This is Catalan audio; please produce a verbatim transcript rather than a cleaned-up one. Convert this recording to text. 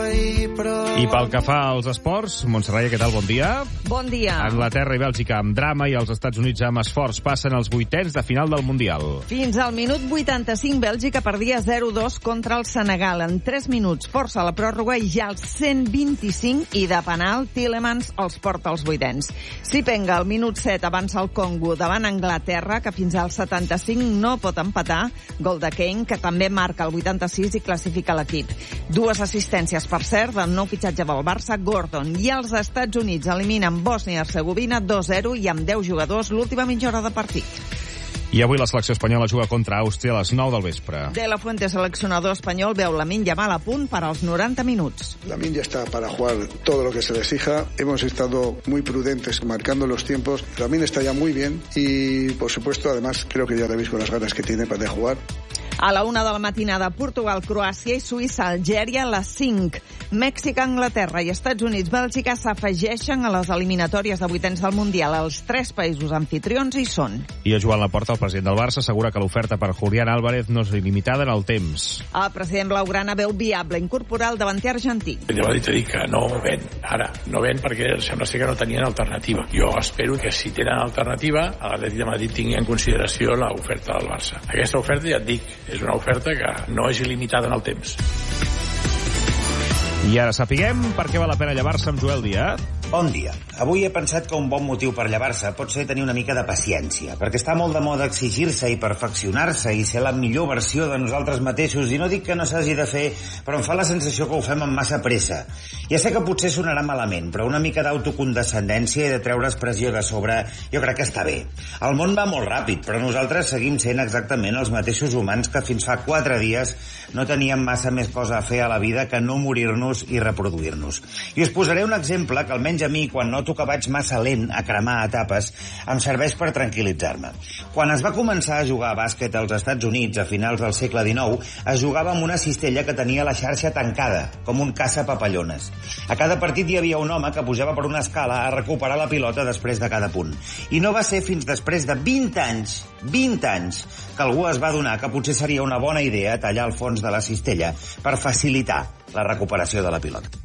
I pel que fa als esports, Montserrat, què tal? Bon dia. Bon dia. Anglaterra i Bèlgica amb drama i els Estats Units amb esforç passen als vuitens de final del Mundial. Fins al minut vuitanta-cinc, Bèlgica perdia zero dos contra el Senegal. En tres minuts força la pròrroga i ja als cent vint-i-cinc i de penal, Tielemans els porta als vuitens. Sipenga, al minut set, avança el Congo davant Anglaterra, que fins al setanta-cinc no pot empatar. Gol de Kane, que també marca el vuitanta-sis i classifica l'equip. Dues assistències, per cert, del nou fitxatge del Barça, Gordon. I els Estats Units eliminen Bòsnia-Hercegovina dos zero i amb deu jugadors l'última mitja hora de partit. I avui la selecció espanyola juga contra Àustria a les nou del vespre. De la Fuente, seleccionador espanyol, veu Lamine Yamal a punt per als noranta minuts. Lamine ya está para jugar todo lo que se le exija. Hemos estado muy prudentes marcando los tiempos. Lamine está ya muy bien y, por supuesto, además, creo que ya le veis con las ganas que tiene para jugar. A la una de la matinada, Portugal, Croàcia i Suïssa, Algèria, a les cinc. Mèxic, Anglaterra i Estats Units, Bèlgica s'afegeixen a les eliminatòries de vuitens del Mundial. Els tres països anfitrions hi són. I a Joan Laporta, el president del Barça, assegura que l'oferta per Julián Álvarez no és il·limitada en el temps. El president blaugrana veu viable incorporar el davanter argentí. Ja va dir que no ven, ara, no ven perquè sembla ser que no tenien alternativa. Jo espero que si tenen alternativa, a l'Atlètic de Madrid tingui en consideració l'oferta del Barça. Aquesta oferta, ja et dic, és una oferta que no és il·limitada en el temps. I ara sapiguem per què val la pena llevar-se amb Joel Díaz. Bon dia. Avui he pensat que un bon motiu per llevar-se pot ser tenir una mica de paciència, perquè està molt de moda exigir-se i perfeccionar-se i ser la millor versió de nosaltres mateixos, i no dic que no s'hagi de fer, però em fa la sensació que ho fem amb massa pressa. Ja sé que potser sonarà malament, però una mica d'autocondescendència i de treure's pressió de sobre jo crec que està bé. El món va molt ràpid, però nosaltres seguim sent exactament els mateixos humans que fins fa quatre dies no teníem massa més cosa a fer a la vida que no morir-nos i reproduir-nos. I us posaré un exemple que almenys a mi, quan noto que vaig massa lent a cremar etapes, em serveix per tranquil·litzar-me. Quan es va començar a jugar a bàsquet als Estats Units a finals del segle dinou, es jugava amb una cistella que tenia la xarxa tancada, com un caça-papallones. A cada partit hi havia un home que pujava per una escala a recuperar la pilota després de cada punt. I no va ser fins després de vint anys, vint anys, que algú es va adonar que potser seria una bona idea tallar el fons de la cistella per facilitar la recuperació de la pilota.